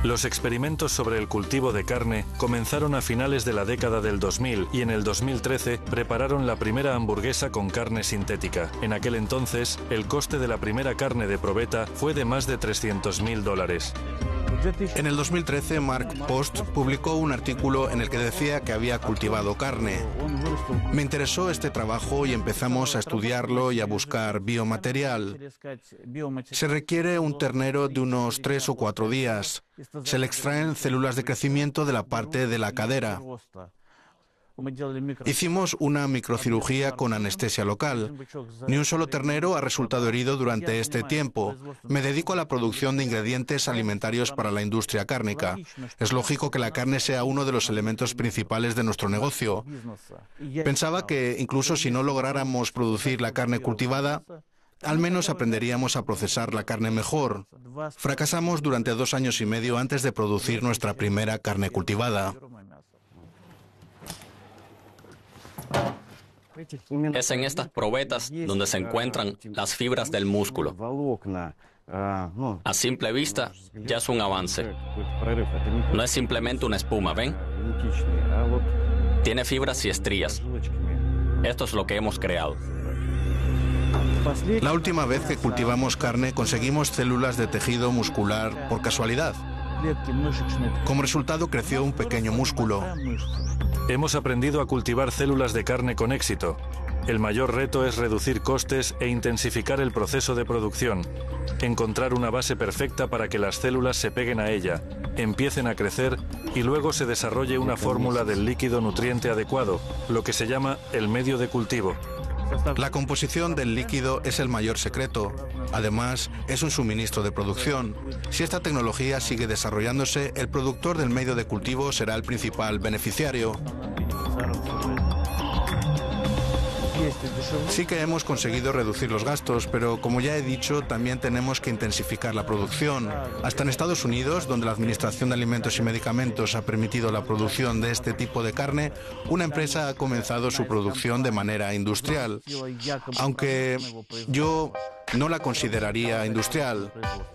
Los experimentos sobre el cultivo de carne comenzaron a finales de la década del 2000 y en el 2013 prepararon la primera hamburguesa con carne sintética. En aquel entonces, el coste de la primera carne de probeta fue de más de $300.000. En el 2013, Mark Post publicó un artículo en el que decía que había cultivado carne. Me interesó este trabajo y empezamos a estudiarlo y a buscar biomaterial. Se requiere un ternero de unos 3 o 4 días. Se le extraen células de crecimiento de la parte de la cadera. Hicimos una microcirugía con anestesia local. Ni un solo ternero ha resultado herido durante este tiempo. Me dedico a la producción de ingredientes alimentarios para la industria cárnica. Es lógico que la carne sea uno de los elementos principales de nuestro negocio. Pensaba que incluso si no lográramos producir la carne cultivada, al menos aprenderíamos a procesar la carne mejor. Fracasamos durante 2 años y medio antes de producir nuestra primera carne cultivada. Es en estas probetas donde se encuentran las fibras del músculo. A simple vista, ya es un avance. No es simplemente una espuma, ¿ven? Tiene fibras y estrías. Esto es lo que hemos creado. La última vez que cultivamos carne conseguimos células de tejido muscular por casualidad. Como resultado creció un pequeño músculo. Hemos aprendido a cultivar células de carne con éxito. El mayor reto es reducir costes e intensificar el proceso de producción. Encontrar una base perfecta para que las células se peguen a ella, empiecen a crecer y luego se desarrolle una fórmula del líquido nutriente adecuado, lo que se llama el medio de cultivo. La composición del líquido es el mayor secreto. Además, es un suministro de producción. Si esta tecnología sigue desarrollándose, el productor del medio de cultivo será el principal beneficiario. Sí que hemos conseguido reducir los gastos, pero como ya he dicho, también tenemos que intensificar la producción. Hasta en Estados Unidos, donde la Administración de Alimentos y Medicamentos ha permitido la producción de este tipo de carne, una empresa ha comenzado su producción de manera industrial, aunque yo no la consideraría industrial.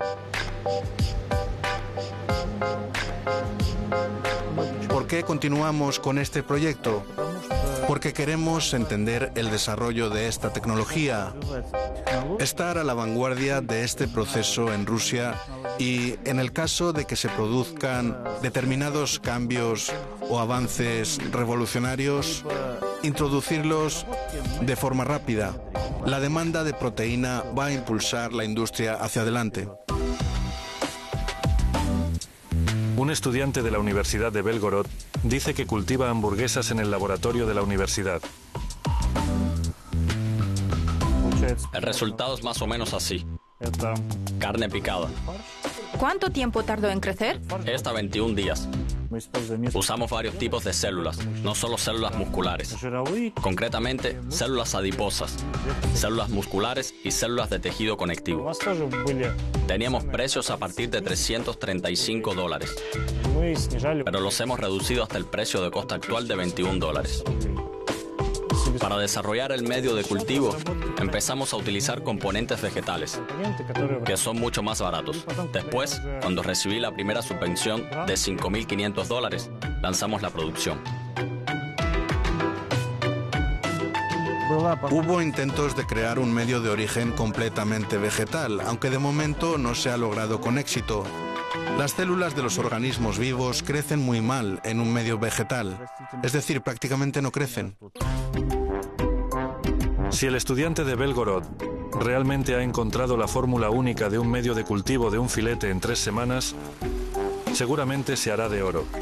¿Por qué continuamos con este proyecto? Porque queremos entender el desarrollo de esta tecnología, estar a la vanguardia de este proceso en Rusia y, en el caso de que se produzcan determinados cambios o avances revolucionarios, introducirlos de forma rápida. La demanda de proteína va a impulsar la industria hacia adelante. Un estudiante de la Universidad de Belgorod dice que cultiva hamburguesas en el laboratorio de la universidad. El resultado es más o menos así. Carne picada. ¿Cuánto tiempo tardó en crecer? Esta 21 días. Usamos varios tipos de células, no solo células musculares. Concretamente, células adiposas, células musculares y células de tejido conectivo. Teníamos precios a partir de $335, pero los hemos reducido hasta el precio de costa actual de $21. Para desarrollar el medio de cultivo, empezamos a utilizar componentes vegetales, que son mucho más baratos. Después, cuando recibí la primera subvención de $5.500, lanzamos la producción. Hubo intentos de crear un medio de origen completamente vegetal, aunque de momento no se ha logrado con éxito. Las células de los organismos vivos crecen muy mal en un medio vegetal, es decir, prácticamente no crecen. Si el estudiante de Belgorod realmente ha encontrado la fórmula única de un medio de cultivo de un filete en 3 semanas, seguramente se hará de oro.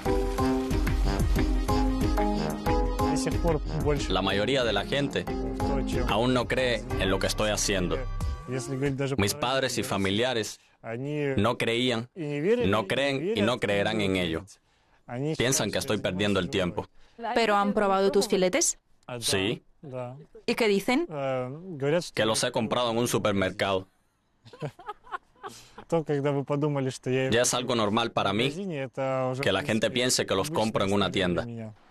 La mayoría de la gente aún no cree en lo que estoy haciendo. Mis padres y familiares no creían, no creen y no creerán en ello. Piensan que estoy perdiendo el tiempo. ¿Pero han probado tus filetes? Sí. ¿Y qué dicen? Que los he comprado en un supermercado. Ya es algo normal para mí que la gente piense que los compro en una tienda.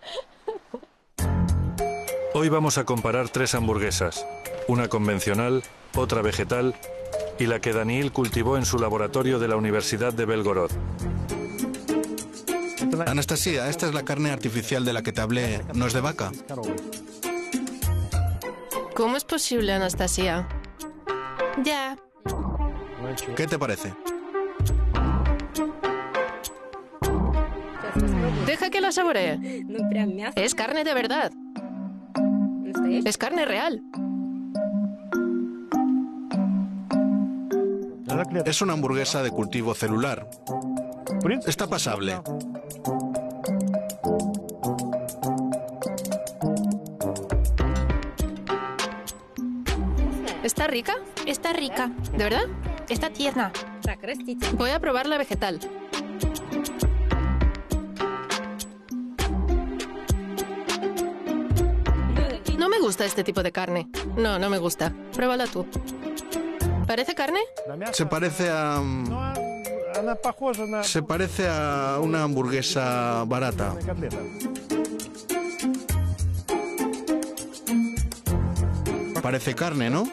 Hoy vamos a comparar 3 hamburguesas, una convencional, otra vegetal y la que Daniil cultivó en su laboratorio de la Universidad de Belgorod. Anastasia, esta es la carne artificial de la que te hablé, ¿no es de vaca? ¿Cómo es posible, Anastasia? Ya. ¿Qué te parece? Deja que la saboree. Es carne de verdad. Es carne real. Es una hamburguesa de cultivo celular. Está pasable. ¿Está rica? Está rica. ¿De verdad? Está tierna. Voy a probar la vegetal. No me gusta este tipo de carne. No, no me gusta. Pruébala tú. ¿Parece carne? Se parece a una hamburguesa barata. Parece carne, ¿no?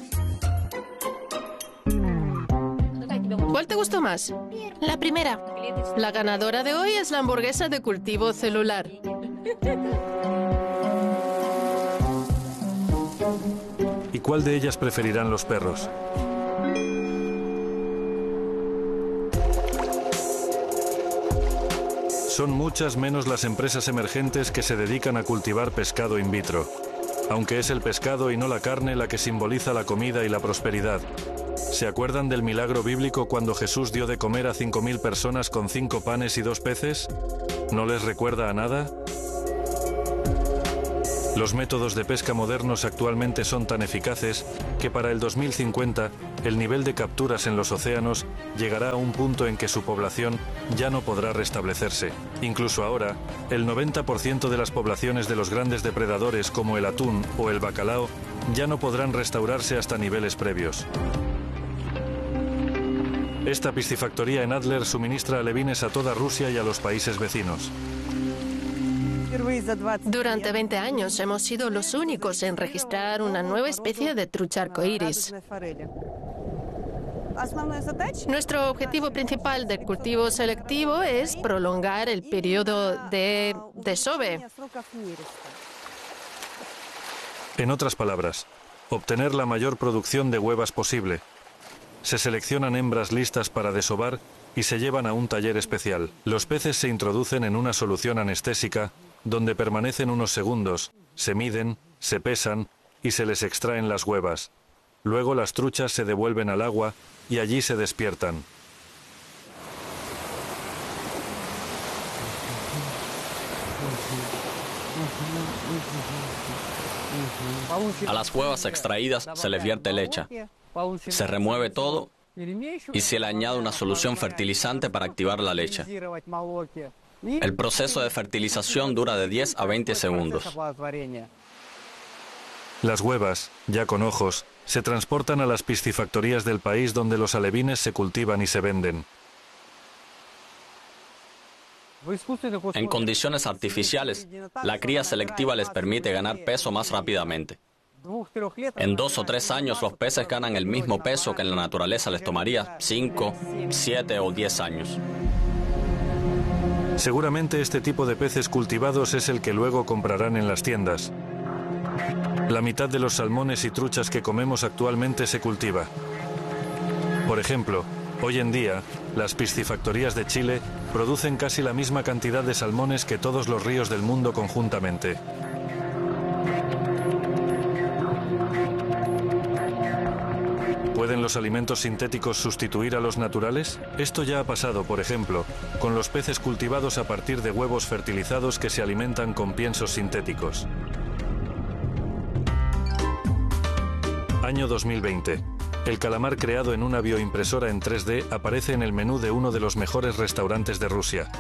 ¿Cuál te gustó más? La primera. La ganadora de hoy es la hamburguesa de cultivo celular. ¿Y cuál de ellas preferirán los perros? Son muchas menos las empresas emergentes que se dedican a cultivar pescado in vitro, aunque es el pescado y no la carne la que simboliza la comida y la prosperidad. ¿Se acuerdan del milagro bíblico cuando Jesús dio de comer a 5.000 personas con 5 panes y 2 peces? ¿No les recuerda a nada? Los métodos de pesca modernos actualmente son tan eficaces que para el 2050 el nivel de capturas en los océanos llegará a un punto en que su población ya no podrá restablecerse. Incluso ahora, el 90% de las poblaciones de los grandes depredadores como el atún o el bacalao ya no podrán restaurarse hasta niveles previos. Esta piscifactoría en Adler suministra alevines a toda Rusia y a los países vecinos. Durante 20 años hemos sido los únicos en registrar una nueva especie de trucha arcoíris. Nuestro objetivo principal del cultivo selectivo es prolongar el periodo de desove. En otras palabras, obtener la mayor producción de huevas posible. Se seleccionan hembras listas para desovar y se llevan a un taller especial. Los peces se introducen en una solución anestésica donde permanecen unos segundos, se miden, se pesan y se les extraen las huevas. Luego las truchas se devuelven al agua y allí se despiertan. A las huevas extraídas se les vierte leche. Se remueve todo y se le añade una solución fertilizante para activar la leche. El proceso de fertilización dura de 10 a 20 segundos. Las huevas, ya con ojos, se transportan a las piscifactorías del país donde los alevines se cultivan y se venden. En condiciones artificiales, la cría selectiva les permite ganar peso más rápidamente. En 2 o 3 años los peces ganan el mismo peso que en la naturaleza les tomaría 5, 7 o 10 años. Seguramente este tipo de peces cultivados es el que luego comprarán en las tiendas. La mitad de los salmones y truchas que comemos actualmente se cultiva. Por ejemplo, hoy en día, las piscifactorías de Chile producen casi la misma cantidad de salmones que todos los ríos del mundo conjuntamente. ¿Pueden los alimentos sintéticos sustituir a los naturales? Esto ya ha pasado, por ejemplo, con los peces cultivados a partir de huevos fertilizados que se alimentan con piensos sintéticos. Año 2020. El calamar creado en una bioimpresora en 3D aparece en el menú de uno de los mejores restaurantes de Rusia.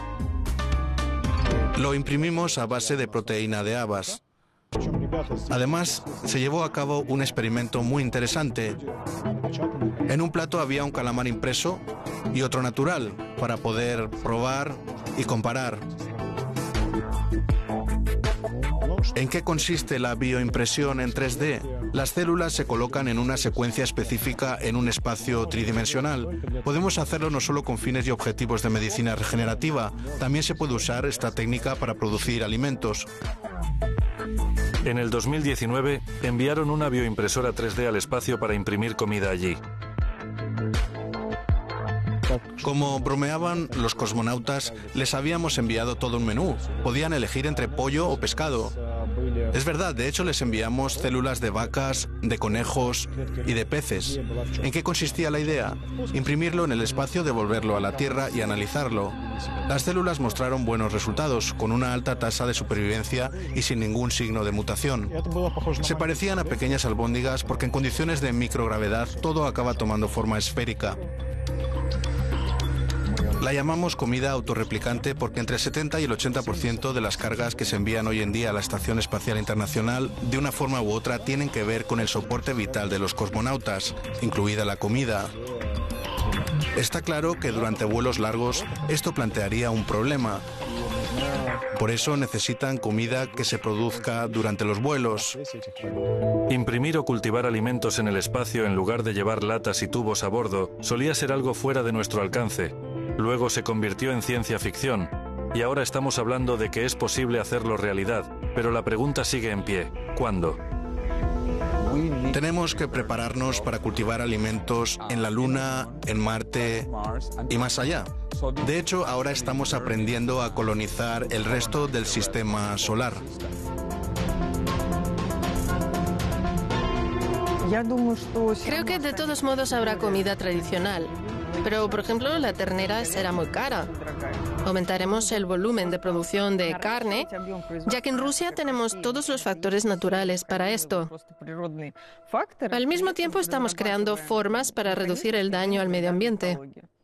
Lo imprimimos a base de proteína de habas. Además, se llevó a cabo un experimento muy interesante. En un plato había un calamar impreso y otro natural, para poder probar y comparar. ¿En qué consiste la bioimpresión en 3D? Las células se colocan en una secuencia específica en un espacio tridimensional. Podemos hacerlo no solo con fines y objetivos de medicina regenerativa, también se puede usar esta técnica para producir alimentos. En el 2019 enviaron una bioimpresora 3D al espacio para imprimir comida allí. Como bromeaban los cosmonautas, les habíamos enviado todo un menú. Podían elegir entre pollo o pescado. Es verdad, de hecho les enviamos células de vacas, de conejos y de peces. ¿En qué consistía la idea? Imprimirlo en el espacio, devolverlo a la Tierra y analizarlo. Las células mostraron buenos resultados, con una alta tasa de supervivencia y sin ningún signo de mutación. Se parecían a pequeñas albóndigas porque en condiciones de microgravedad todo acaba tomando forma esférica. La llamamos comida autorreplicante porque entre el 70 y el 80% de las cargas que se envían hoy en día a la Estación Espacial Internacional, de una forma u otra, tienen que ver con el soporte vital de los cosmonautas, incluida la comida. Está claro que durante vuelos largos esto plantearía un problema. Por eso necesitan comida que se produzca durante los vuelos. Imprimir o cultivar alimentos en el espacio en lugar de llevar latas y tubos a bordo solía ser algo fuera de nuestro alcance. Luego se convirtió en ciencia ficción y ahora estamos hablando de que es posible hacerlo realidad, pero la pregunta sigue en pie. ¿Cuándo? Tenemos que prepararnos para cultivar alimentos en la Luna, en Marte y más allá. De hecho, ahora estamos aprendiendo a colonizar el resto del sistema solar. Creo que de todos modos habrá comida tradicional. Pero, por ejemplo, la ternera será muy cara. Aumentaremos el volumen de producción de carne, ya que en Rusia tenemos todos los factores naturales para esto. Al mismo tiempo, estamos creando formas para reducir el daño al medio ambiente.